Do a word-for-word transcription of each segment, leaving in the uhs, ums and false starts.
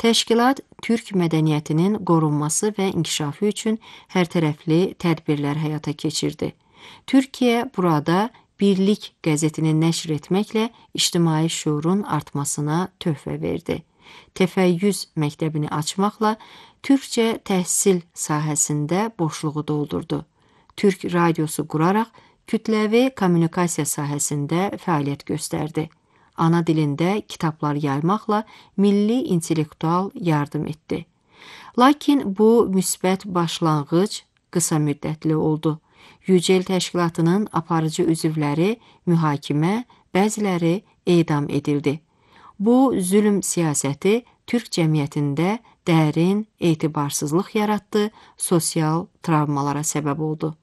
Təşkilat türk mədəniyyətinin qorunması və inkişafı üçün hərtərəfli tədbirlər həyata keçirdi. Türkiyə burada Birlik qəzetini nəşr etməklə ictimai şuurun artmasına töhfə verdi. Təfəyyüz məktəbini açmaqla türkcə təhsil sahəsində boşluğu doldurdu. Türk radiosu quraraq kütləvi kommunikasiya sahəsində fəaliyyət göstərdi. Ana dilində kitablar yaymaqla milli intellektual yardım etdi. Lakin bu müsbət başlanğıc qısa müddətli oldu. Yücel təşkilatının aparıcı üzvləri mühakimə, bəziləri edam edildi. Bu zülm siyasəti Türk cəmiyyətində dərin etibarsızlıq yaratdı, sosial travmalara səbəb oldu.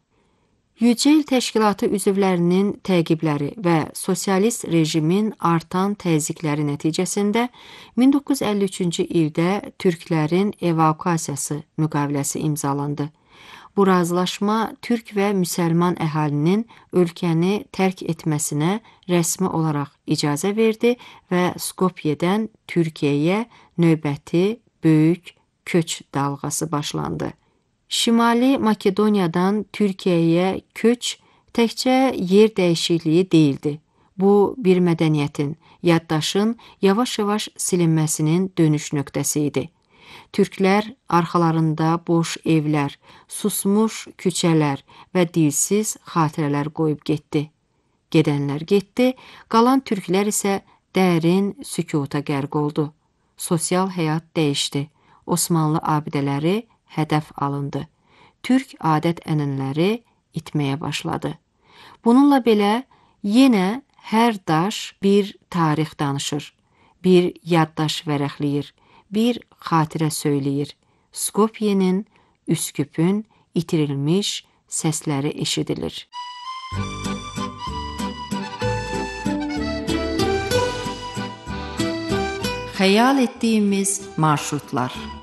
Yücel təşkilatı üzvlərinin təqibləri və sosialist rejimin artan təzyiqləri nəticəsində min doqquz yüz əlli üçüncü ildə türklərin evakuasiyası müqaviləsi imzalandı. Bu razılaşma türk və müsəlman əhalinin ölkəni tərk etməsinə rəsmi olaraq icazə verdi və Skopyedən Türkiyəyə növbəti böyük köç dalğası başlandı. Şimali Makedoniyadan Türkiyəyə köç təkcə yer dəyişikliyi deyildi. Bu, bir mədəniyyətin, yaddaşın yavaş-yavaş silinməsinin dönüş nöqtəsi idi. Türklər arxalarında boş evlər, susmuş küçələr və dilsiz xatirələr qoyub getdi. Gedənlər getdi, qalan türklər isə dərin sükuta qərq oldu. Sosial həyat dəyişdi. Osmanlı abidələri hədəf alındı. Türk adət-ənənələri itməyə başladı. Bununla belə, yenə hər daş bir tarix danışır, bir yaddaş vərəqləyir, bir xatirə söyləyir. Skopyenin, Üsküpün itirilmiş səsləri eşidilir. Xəyal etdiyimiz marşrutlar.